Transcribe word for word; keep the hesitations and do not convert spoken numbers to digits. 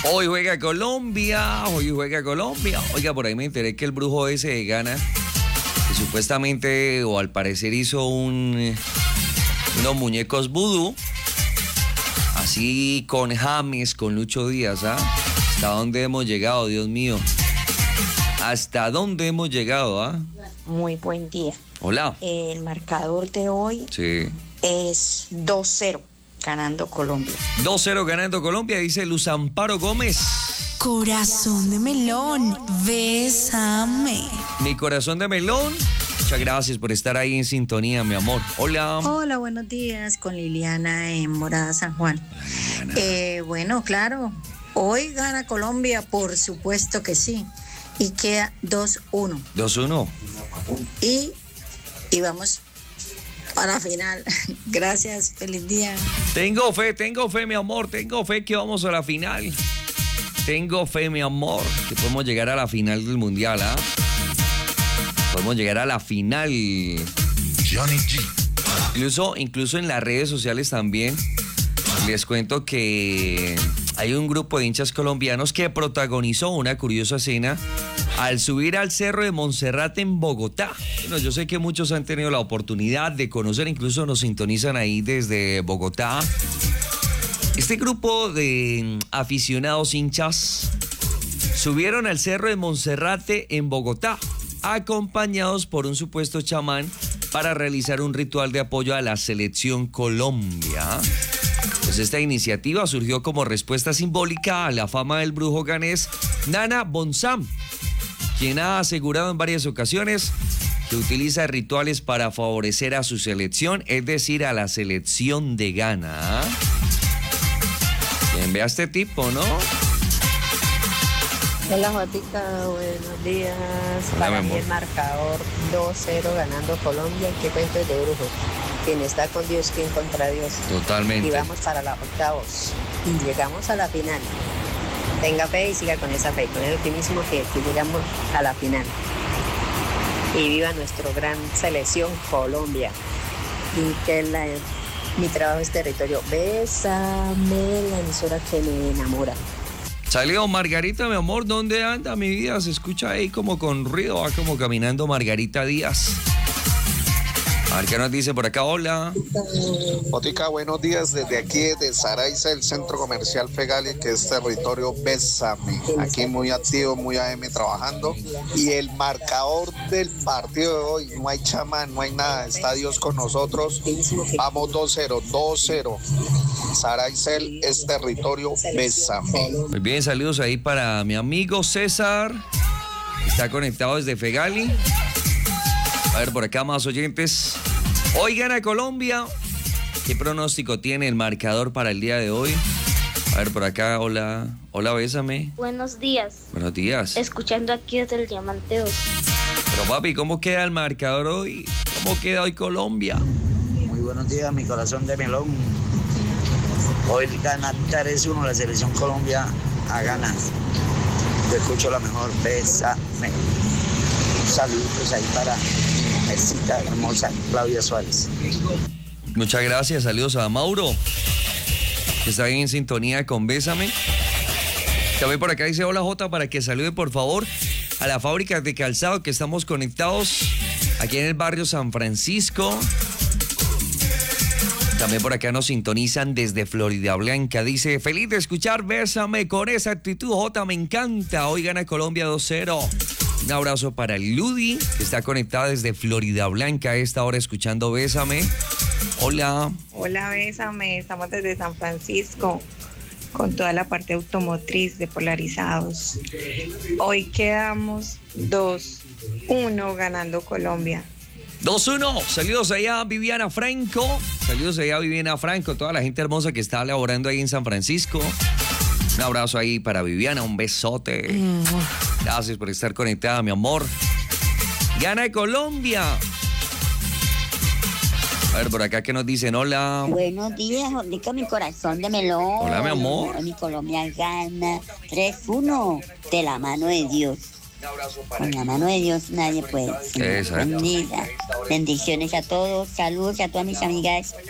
Hoy juega Colombia, hoy juega Colombia. Oiga, por ahí me enteré que el brujo ese de Ghana, que supuestamente o al parecer hizo un, unos muñecos vudú, así con James, con Lucho Díaz, ¿ah? ¿Hasta dónde hemos llegado, Dios mío? ¿Hasta dónde hemos llegado, ah? Muy buen día. Hola. El marcador de hoy Sí. es dos cero, ganando Colombia. dos cero ganando Colombia, dice Luz Amparo Gómez. Corazón de melón, bésame. Mi corazón de melón. Muchas gracias por estar ahí en sintonía, mi amor. Hola. Hola, buenos días, con Liliana en Morada San Juan. Eh, bueno, claro, hoy gana Colombia, por supuesto que sí. Y queda dos uno. dos uno. Y, y vamos a la final. Gracias, feliz día. Tengo fe, tengo fe, mi amor. Tengo fe que vamos a la final. Tengo fe, mi amor, que podemos llegar a la final del Mundial, ¿ah? Podemos llegar a la final. Johnny G. Incluso, incluso en las redes sociales también les cuento que hay un grupo de hinchas colombianos que protagonizó una curiosa escena al subir al Cerro de Monserrate en Bogotá. Bueno, yo sé que muchos han tenido la oportunidad de conocer, incluso nos sintonizan ahí desde Bogotá. Este grupo de aficionados hinchas subieron al Cerro de Monserrate en Bogotá, acompañados por un supuesto chamán para realizar un ritual de apoyo a la selección Colombia. Pues esta iniciativa surgió como respuesta simbólica a la fama del brujo ganés Nana Bonsam, quien ha asegurado en varias ocasiones que utiliza rituales para favorecer a su selección, es decir, a la selección de Ghana. Quien vea a este tipo, ¿no? Hola, Jotica, buenos días. Hola, Para mi mí amor. el marcador dos cero ganando Colombia. ¿Qué cuento es de brujo? Quien está con Dios, quien contra Dios. Totalmente. Y vamos para la octavos. Y llegamos a la final. Tenga fe y siga con esa fe, con el optimismo que, que llegamos a la final. Y viva nuestra gran selección Colombia. Y que la, mi trabajo es territorio. Bésame, la emisora que me enamora. Salió Margarita, mi amor, ¿dónde anda mi vida? Se escucha ahí como con ruido, va como caminando Margarita Díaz. A ver qué nos dice por acá, hola. Botica, buenos días desde aquí, desde Saraiza, el centro comercial Fegali, que es territorio Bésame. Aquí muy activo, muy A M trabajando. Y el marcador del partido de hoy, no hay chamán, no hay nada, está Dios con nosotros. Vamos dos cero, dos cero. Saraiza es territorio Bésame. Muy bien, saludos ahí para mi amigo César, que está conectado desde Fegali. A ver, por acá más oyentes. Hoy gana Colombia. ¿Qué pronóstico tiene el marcador para el día de hoy? A ver, por acá, hola. Hola, bésame. Buenos días. Buenos días. Escuchando aquí desde el Diamante dos. Pero papi, ¿cómo queda el marcador hoy? ¿Cómo queda hoy Colombia? Muy buenos días, mi corazón de melón. Hoy gana tres uno la selección Colombia a ganar. Yo escucho la mejor, bésame. Saludos ahí para mi mujercita hermosa, Claudia Suárez. Muchas gracias, saludos a Mauro, que está bien en sintonía con Bésame. También por acá dice hola Jota, para que salude por favor a la fábrica de calzado, que estamos conectados aquí en el barrio San Francisco. También por acá nos sintonizan desde Florida Blanca. Dice, feliz de escuchar Bésame con esa actitud, Jota, me encanta. Hoy gana Colombia dos cero. Un abrazo para el Ludi, que está conectada desde Florida Blanca a esta hora escuchando Bésame. Hola. Hola, Bésame. Estamos desde San Francisco con toda la parte automotriz de Polarizados. Hoy quedamos dos uno ganando Colombia. dos uno. Saludos allá a Viviana Franco. Saludos allá a Viviana Franco, toda la gente hermosa que está laborando ahí en San Francisco. Un abrazo ahí para Viviana, un besote. Mm. Gracias por estar conectada, mi amor. Gana Colombia. A ver, por acá que nos dicen, hola. Buenos días, Jotica, mi corazón de melón. Hola, mi amor. Mi Colombia gana tres uno de la mano de Dios. Con la mano de Dios nadie puede. Bendiga. Bendiciones a todos, saludos a todas mis amigas.